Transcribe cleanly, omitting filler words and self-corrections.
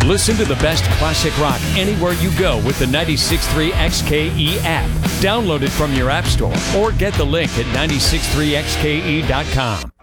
Listen to the best classic rock anywhere you go with the 96.3 XKE app. Download it from your app store or get the link at 963xke.com.